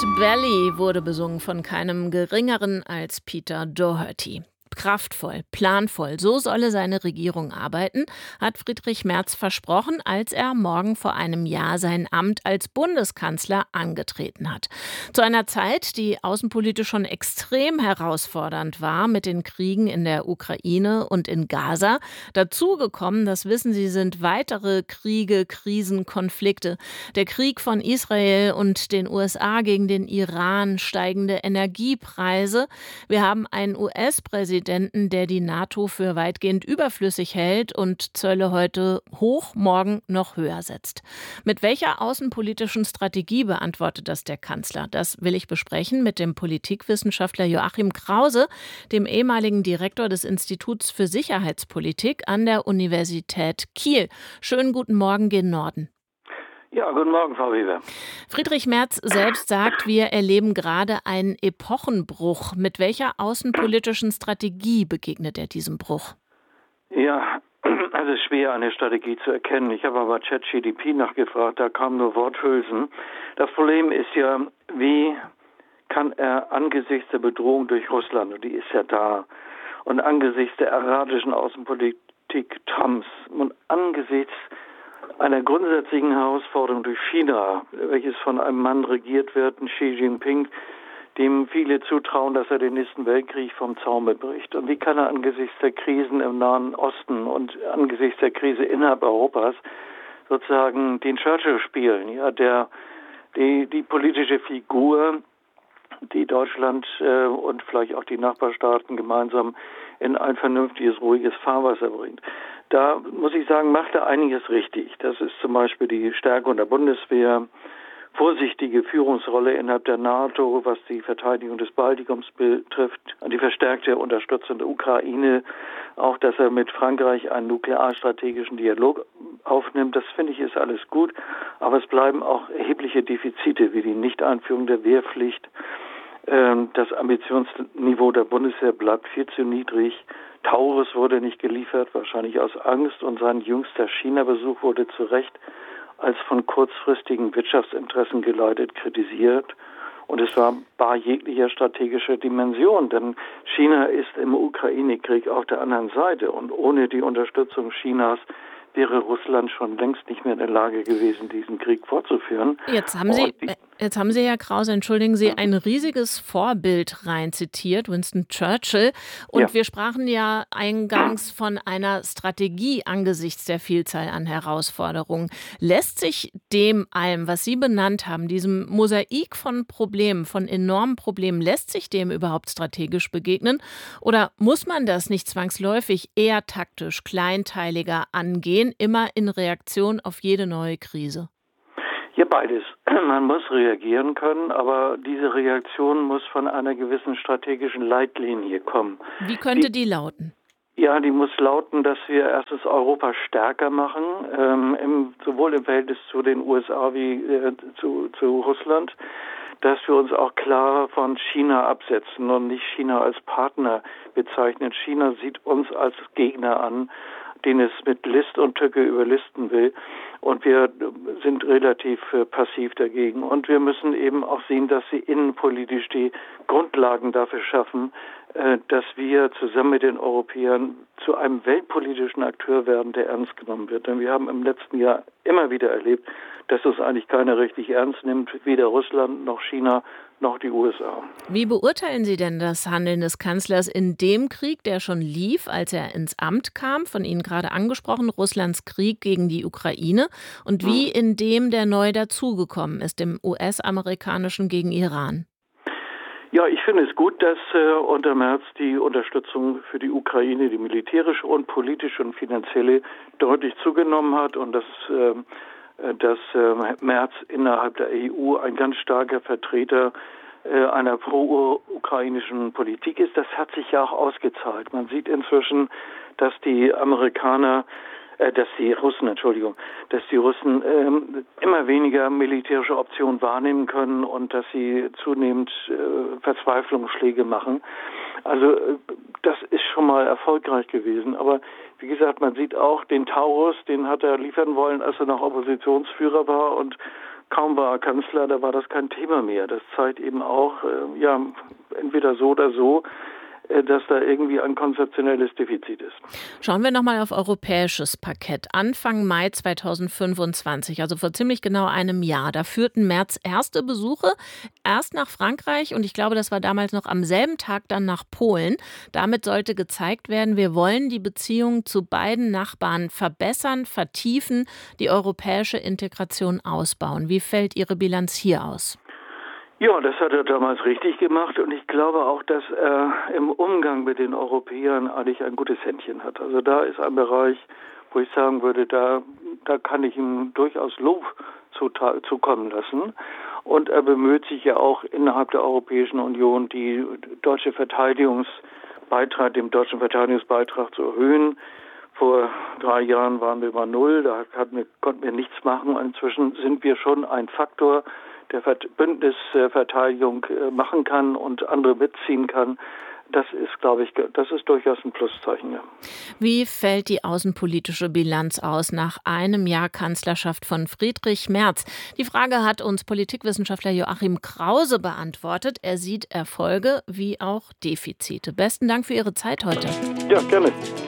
Belly wurde besungen von keinem Geringeren als Peter Doherty. Kraftvoll, planvoll, so solle seine Regierung arbeiten, hat Friedrich Merz versprochen, als er morgen vor einem Jahr sein Amt als Bundeskanzler angetreten hat. Zu einer Zeit, die außenpolitisch schon extrem herausfordernd war mit den Kriegen in der Ukraine und in Gaza. Dazu gekommen, das wissen Sie, sind weitere Kriege, Krisen, Konflikte. Der Krieg von Israel und den USA gegen den Iran, steigende Energiepreise. Wir haben einen US-Präsidenten, der die NATO für weitgehend überflüssig hält und Zölle heute hoch, morgen noch höher setzt. Mit welcher außenpolitischen Strategie beantwortet das der Kanzler? Das will ich besprechen mit dem Politikwissenschaftler Joachim Krause, dem ehemaligen Direktor des Instituts für Sicherheitspolitik an der Universität Kiel. Schönen guten Morgen gen Norden. Ja, guten Morgen, Frau Weber. Friedrich Merz selbst sagt, wir erleben gerade einen Epochenbruch. Mit welcher außenpolitischen Strategie begegnet er diesem Bruch? Ja, es ist schwer, eine Strategie zu erkennen. Ich habe aber ChatGPT nachgefragt, da kamen nur Worthülsen. Das Problem ist ja, wie kann er angesichts der Bedrohung durch Russland, und die ist ja da, und angesichts der erratischen Außenpolitik Trumps und angesichts einer grundsätzlichen Herausforderung durch China, welches von einem Mann regiert wird, Xi Jinping, dem viele zutrauen, dass er den nächsten Weltkrieg vom Zaume bricht. Und wie kann er angesichts der Krisen im Nahen Osten und angesichts der Krise innerhalb Europas sozusagen den Churchill spielen, ja, die politische Figur, die Deutschland und vielleicht auch die Nachbarstaaten gemeinsam in ein vernünftiges, ruhiges Fahrwasser bringt. Da muss ich sagen, macht er einiges richtig. Das ist zum Beispiel die Stärkung der Bundeswehr, vorsichtige Führungsrolle innerhalb der NATO, was die Verteidigung des Baltikums betrifft, die verstärkte Unterstützung der Ukraine, auch dass er mit Frankreich einen nuklearstrategischen Dialog aufnimmt. Das finde ich ist alles gut, aber es bleiben auch erhebliche Defizite wie die Nichteinführung der Wehrpflicht. Das Ambitionsniveau der Bundeswehr bleibt viel zu niedrig. Taurus wurde nicht geliefert, wahrscheinlich aus Angst, und sein jüngster China-Besuch wurde zu Recht als von kurzfristigen Wirtschaftsinteressen geleitet kritisiert. Und es war bar jeglicher strategischer Dimension, denn China ist im Ukraine-Krieg auf der anderen Seite. Und ohne die Unterstützung Chinas wäre Russland schon längst nicht mehr in der Lage gewesen, diesen Krieg fortzuführen. Jetzt haben Sie, Herr Krause, entschuldigen Sie, ein riesiges Vorbild rein zitiert, Winston Churchill. Und Ja. wir sprachen ja eingangs von einer Strategie angesichts der Vielzahl an Herausforderungen. Lässt sich dem allem, was Sie benannt haben, diesem Mosaik von Problemen, von enormen Problemen, lässt sich dem überhaupt strategisch begegnen? Oder muss man das nicht zwangsläufig eher taktisch, kleinteiliger angehen, immer in Reaktion auf jede neue Krise? Ja, beides. Man muss reagieren können, aber diese Reaktion muss von einer gewissen strategischen Leitlinie kommen. Wie könnte die lauten? Ja, die muss lauten, dass wir erstens Europa stärker machen, sowohl im Verhältnis zu den USA wie zu Russland, dass wir uns auch klar von China absetzen und nicht China als Partner bezeichnen. China sieht uns als Gegner an, den es mit List und Tücke überlisten will. Und wir sind relativ passiv dagegen. Und wir müssen eben auch sehen, dass sie innenpolitisch die Grundlagen dafür schaffen, dass wir zusammen mit den Europäern zu einem weltpolitischen Akteur werden, der ernst genommen wird. Denn wir haben im letzten Jahr immer wieder erlebt, dass es eigentlich keiner richtig ernst nimmt, weder Russland noch China noch die USA. Wie beurteilen Sie denn das Handeln des Kanzlers in dem Krieg, der schon lief, als er ins Amt kam, von Ihnen gerade angesprochen, Russlands Krieg gegen die Ukraine, und wie in dem, der neu dazugekommen ist, dem US-amerikanischen gegen Iran? Ja, ich finde es gut, dass unter Merz die Unterstützung für die Ukraine, die militärische und politische und finanzielle, deutlich zugenommen hat und dass Merz innerhalb der EU ein ganz starker Vertreter einer pro-ukrainischen Politik ist. Das hat sich ja auch ausgezahlt. Man sieht inzwischen, dass die Russen immer weniger militärische Optionen wahrnehmen können und dass sie zunehmend Verzweiflungsschläge machen. Also das ist schon mal erfolgreich gewesen. Aber wie gesagt, man sieht auch den Taurus, den hat er liefern wollen, als er noch Oppositionsführer war und kaum war er Kanzler, da war das kein Thema mehr. Das zeigt eben auch, entweder so oder so, dass da irgendwie ein konzeptionelles Defizit ist. Schauen wir nochmal auf europäisches Parkett. Anfang Mai 2025, also vor ziemlich genau einem Jahr, da führten Merz erste Besuche erst nach Frankreich und ich glaube, das war damals noch am selben Tag dann nach Polen. Damit sollte gezeigt werden, wir wollen die Beziehung zu beiden Nachbarn verbessern, vertiefen, die europäische Integration ausbauen. Wie fällt Ihre Bilanz hier aus? Ja, das hat er damals richtig gemacht und ich glaube auch, dass er im Umgang mit den Europäern eigentlich ein gutes Händchen hat. Also da ist ein Bereich, wo ich sagen würde, da kann ich ihm durchaus Lob zukommen lassen. Und er bemüht sich ja auch innerhalb der Europäischen Union, den deutschen Verteidigungsbeitrag zu erhöhen. Vor 3 Jahren waren wir bei 0, da konnten wir nichts machen. Inzwischen sind wir schon ein Faktor, der Bündnisverteidigung machen kann und andere mitziehen kann. Das ist, glaube ich, das ist durchaus ein Pluszeichen. Ja. Wie fällt die außenpolitische Bilanz aus nach einem Jahr Kanzlerschaft von Friedrich Merz? Die Frage hat uns Politikwissenschaftler Joachim Krause beantwortet. Er sieht Erfolge wie auch Defizite. Besten Dank für Ihre Zeit heute. Ja, gerne.